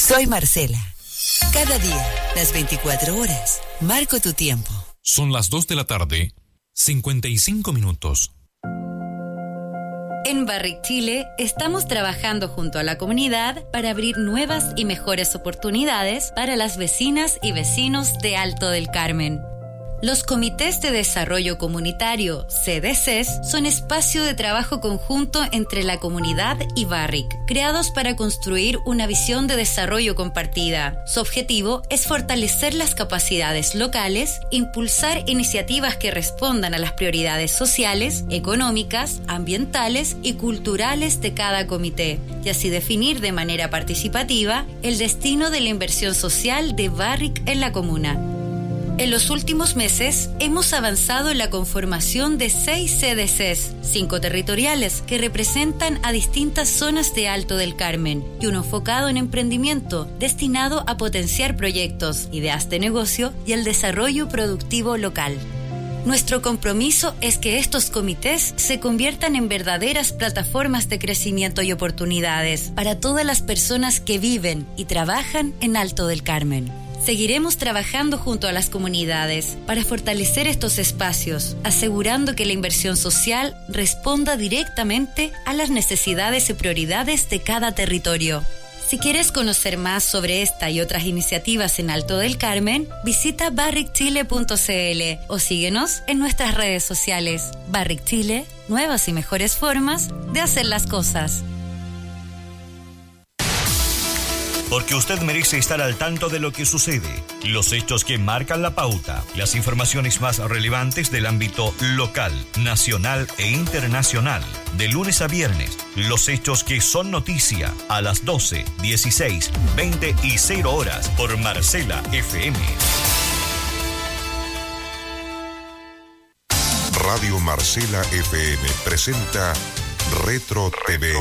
Soy Marcela. Cada día, las 24 horas, marco tu tiempo. Son las 2 de la tarde, 55 minutos. En Barrick Chile estamos trabajando junto a la comunidad para abrir nuevas y mejores oportunidades para las vecinas y vecinos de Alto del Carmen. Los comités de desarrollo comunitario, CDCs, son espacio de trabajo conjunto entre la comunidad y Barrick, creados para construir una visión de desarrollo compartida. Su objetivo es fortalecer las capacidades locales, impulsar iniciativas que respondan a las prioridades sociales, económicas, ambientales y culturales de cada comité, y así definir de manera participativa el destino de la inversión social de Barrick en la comuna. En los últimos meses hemos avanzado en la conformación de 6 CDCs, 5 territoriales que representan a distintas zonas de Alto del Carmen y uno enfocado en emprendimiento destinado a potenciar proyectos, ideas de negocio y el desarrollo productivo local. Nuestro compromiso es que estos comités se conviertan en verdaderas plataformas de crecimiento y oportunidades para todas las personas que viven y trabajan en Alto del Carmen. Seguiremos trabajando junto a las comunidades para fortalecer estos espacios, asegurando que la inversión social responda directamente a las necesidades y prioridades de cada territorio. Si quieres conocer más sobre esta y otras iniciativas en Alto del Carmen, visita barrickchile.cl o síguenos en nuestras redes sociales. Barrick Chile, nuevas y mejores formas de hacer las cosas. Porque usted merece estar al tanto de lo que sucede, los hechos que marcan la pauta, las informaciones más relevantes del ámbito local, nacional e internacional. De lunes a viernes, los hechos que son noticia a las 12, 16, 20 y 0 horas por Marcela FM. Radio Marcela FM presenta Retro TV.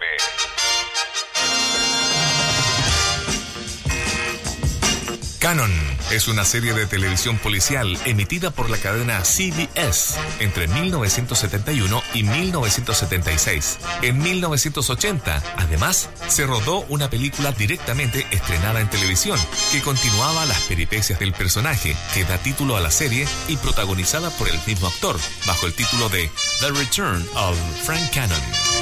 Canon es una serie de televisión policial emitida por la cadena CBS entre 1971 y 1976. En 1980, además, se rodó una película directamente estrenada en televisión que continuaba las peripecias del personaje, que da título a la serie y protagonizada por el mismo actor, bajo el título de The Return of Frank Cannon.